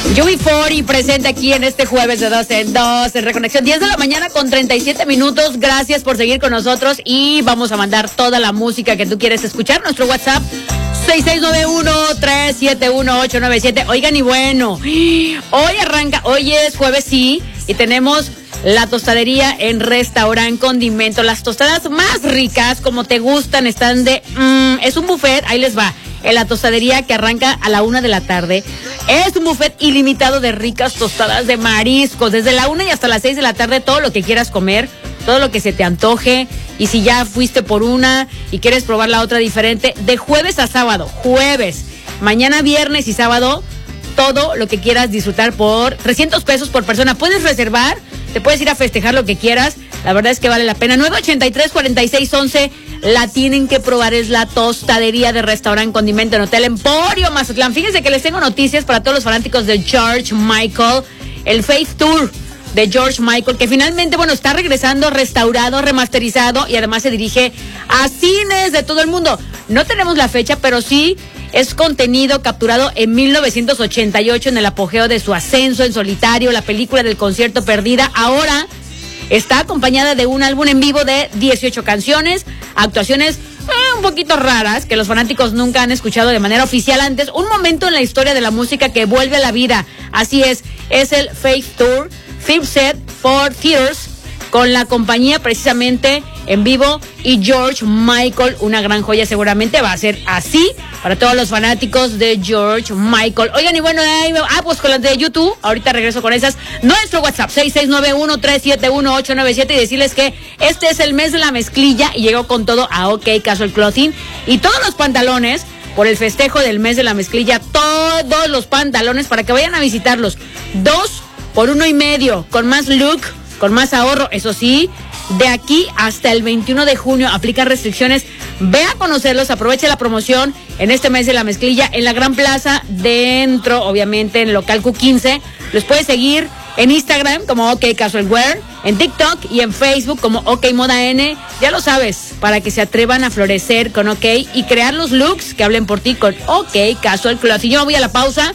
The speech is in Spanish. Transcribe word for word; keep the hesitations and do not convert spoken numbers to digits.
U B cuarenta presente aquí en este jueves de dos en dos en Reconexión, diez de la mañana con treinta y siete minutos. Gracias por seguir con nosotros y vamos a mandar toda la música que tú quieres escuchar. Nuestro WhatsApp seis seis nueve uno, tres siete uno, ocho nueve siete. Oigan, y bueno, hoy arranca, hoy es jueves, sí, y tenemos la tostadería en Restaurant Condimento. Las tostadas más ricas, como te gustan, están de... Mmm, es un buffet, ahí les va. En la tostadería que arranca a la una de la tarde. Es un buffet ilimitado de ricas tostadas de mariscos. Desde la una y hasta las seis de la tarde, todo lo que quieras comer, todo lo que se te antoje. Y si ya fuiste por una y quieres probar la otra diferente, de jueves a sábado, jueves, mañana viernes y sábado, todo lo que quieras disfrutar por trescientos pesos por persona. Puedes reservar, te puedes ir a festejar lo que quieras. La verdad es que vale la pena. nueve ochenta y tres, cuarenta y seis once. La tienen que probar. Es la tostadería de Restaurant Condimento en Hotel Emporio Mazatlán. Fíjense que les tengo noticias para todos los fanáticos de George Michael. El Faith Tour de George Michael, que finalmente, bueno, está regresando restaurado, remasterizado y además se dirige a cines de todo el mundo. No tenemos la fecha, pero sí es contenido capturado en mil novecientos ochenta y ocho en el apogeo de su ascenso en solitario, la película del concierto perdida. Ahora está acompañada de un álbum en vivo de dieciocho canciones, actuaciones eh, un poquito raras que los fanáticos nunca han escuchado de manera oficial antes. Un momento en la historia de la música que vuelve a la vida. Así es, es el Faith Tour, Fifth Set for Theaters, con la compañía precisamente en vivo y George Michael, una gran joya. Seguramente va a ser así para todos los fanáticos de George Michael. Oigan, y bueno, eh, ah, pues con las de YouTube, ahorita regreso con esas. Nuestro WhatsApp, seis seis nueve uno, tres siete uno, ocho nueve siete, y decirles que este es el mes de la mezclilla y llegó con todo a OK Casual Clothing y todos los pantalones por el festejo del mes de la mezclilla, todos los pantalones para que vayan a visitarlos. Dos por uno y medio, con más look, con más ahorro, eso sí, de aquí hasta el veintiuno de junio aplican restricciones. Ve a conocerlos, aproveche la promoción en este mes de la mezclilla en la Gran Plaza, dentro, obviamente, en el local Q quince. Los puedes seguir en Instagram como OK Casual Wear, en TikTok y en Facebook como OK Moda N. Ya lo sabes, para que se atrevan a florecer con OK y crear los looks que hablen por ti con OK Casual Clothing. Yo me voy a la pausa.